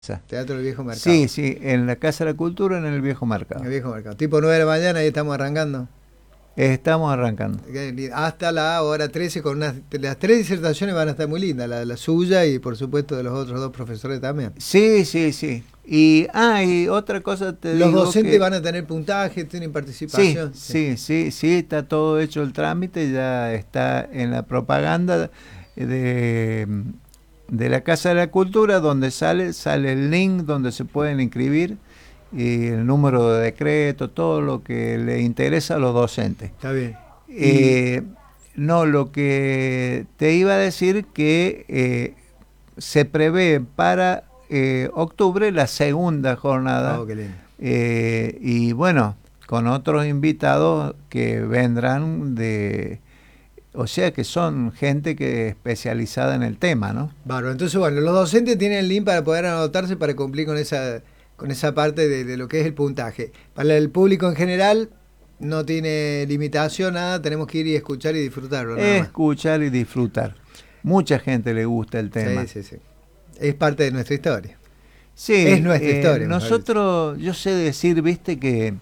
Teatro del Viejo Mercado. Sí, sí, en la Casa de la Cultura, en el Viejo Mercado. En el Viejo Mercado. Tipo 9 de la mañana, ahí estamos arrancando. Estamos arrancando. Hasta la hora 13, con las 3 disertaciones van a estar muy lindas, la suya y por supuesto de los otros 2 profesores también. Sí, sí, sí. Y otra cosa te digo. Los docentes van a tener puntaje, tienen participación. Sí, está todo hecho el trámite, ya está en la propaganda de la Casa de la Cultura, donde sale el link donde se pueden inscribir y el número de decreto, todo lo que le interesa a los docentes. Está bien. No, lo que te iba a decir que se prevé para octubre la segunda jornada. Oh, qué lindo. Y bueno, con otros invitados que vendrán o sea que son gente que es especializada en el tema, ¿no? Bárbaro. Entonces, bueno, los docentes tienen el link para poder anotarse para cumplir con esa parte de lo que es el puntaje. Para el público en general no tiene limitación, nada, tenemos que ir y escuchar y disfrutarlo. Escuchar y disfrutar. Mucha gente le gusta el tema. Sí. Es parte de nuestra historia. Sí, es nuestra historia. Nosotros, yo sé decir, viste, que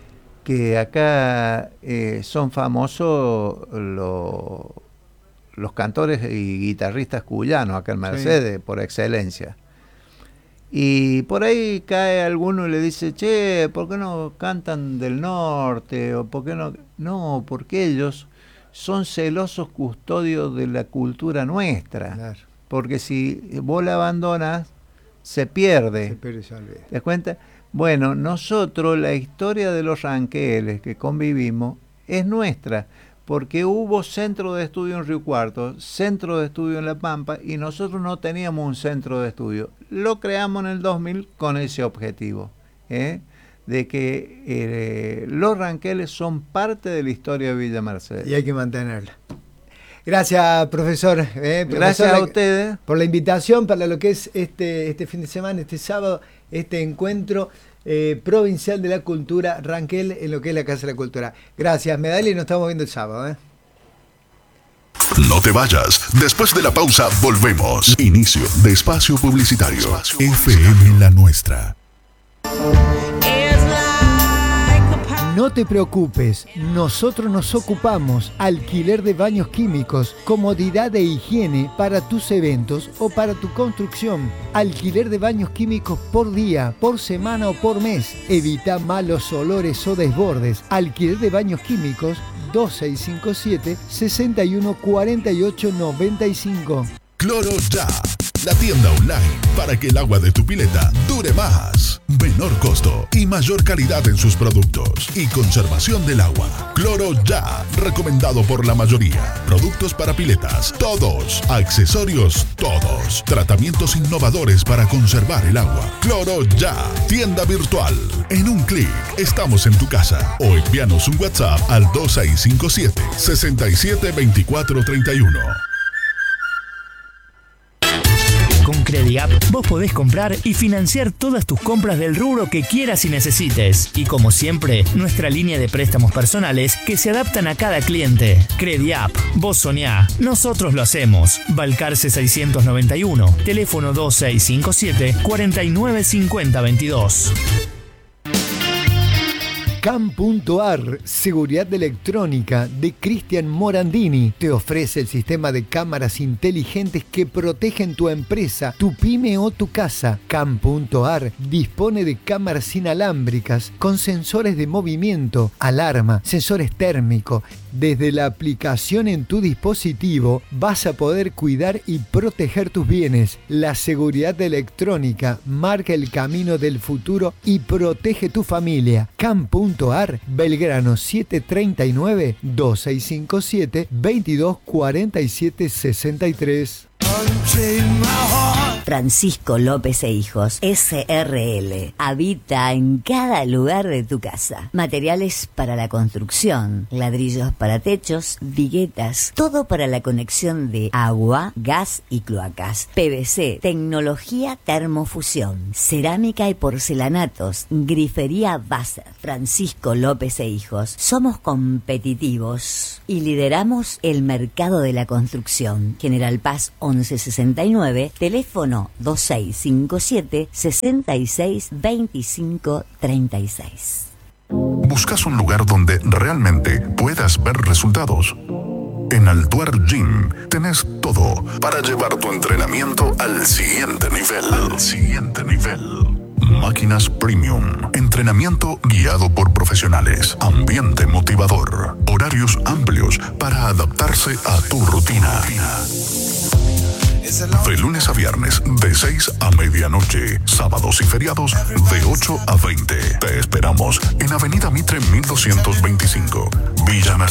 acá son famosos los cantores y guitarristas cuyanos, acá en Mercedes, por excelencia. Y por ahí cae alguno y le dice, che, ¿por qué no cantan del norte? ¿O por qué no? No, porque ellos son celosos custodios de la cultura nuestra. Claro. Porque si vos la abandonas, se pierde. ¿Te das cuenta? Bueno, nosotros, la historia de los ranqueles que convivimos es nuestra, porque hubo centro de estudio en Río Cuarto, centro de estudio en La Pampa, y nosotros no teníamos un centro de estudio. Lo creamos en el 2000 con ese objetivo, de que los ranqueles son parte de la historia de Villa Mercedes. Y hay que mantenerla. Gracias, profesor. Gracias a ustedes por la invitación para lo que es este fin de semana, este sábado, este encuentro provincial de la cultura Ranquel en lo que es la Casa de la Cultura. Gracias, Medalla, y nos estamos viendo el sábado. No te vayas. Después de la pausa volvemos. Inicio de espacio publicitario. FM La Nuestra. No te preocupes, nosotros nos ocupamos. Alquiler de baños químicos, comodidad e higiene para tus eventos o para tu construcción. Alquiler de baños químicos por día, por semana o por mes. Evita malos olores o desbordes. Alquiler de baños químicos 2657 614895. Cloro Ya, la tienda online para que el agua de tu pileta dure más. Menor costo y mayor calidad en sus productos y conservación del agua. Cloro Ya, recomendado por la mayoría. Productos para piletas, todos. Accesorios, todos. Tratamientos innovadores para conservar el agua. Cloro Ya, tienda virtual. En un clic estamos en tu casa o envíanos un WhatsApp al 2657 672431. Con Crediapp vos podés comprar y financiar todas tus compras del rubro que quieras y necesites. Y como siempre, nuestra línea de préstamos personales que se adaptan a cada cliente. Crediapp, vos soñá, nosotros lo hacemos. Balcarce 691, teléfono 2657 495022. CAM.ar, seguridad electrónica de Cristian Morandini, te ofrece el sistema de cámaras inteligentes que protegen tu empresa, tu pyme o tu casa. CAM.ar dispone de cámaras inalámbricas con sensores de movimiento, alarma, sensores térmicos. Desde la aplicación en tu dispositivo vas a poder cuidar y proteger tus bienes. La seguridad electrónica marca el camino del futuro y protege tu familia. CAM.ar, Belgrano 739 2657 224763. Francisco López e Hijos, SRL. Habita en cada lugar de tu casa. Materiales para la construcción, ladrillos para techos, viguetas, todo para la conexión de agua, gas y cloacas. PVC, tecnología termofusión, cerámica y porcelanatos, grifería Basser. Francisco López e Hijos. Somos competitivos y lideramos el mercado de la construcción. General Paz 1169, teléfono teléfono 2657 66 25 36. ¿Buscas un lugar donde realmente puedas ver resultados? En Altuar Gym tenés todo para llevar tu entrenamiento al siguiente nivel. Máquinas premium, entrenamiento guiado por profesionales, ambiente motivador, horarios amplios para adaptarse a tu rutina. De lunes a viernes, de 6 a medianoche. Sábados y feriados, de 8 a 20. Te esperamos en Avenida Mitre 1225, Villa Mercedes.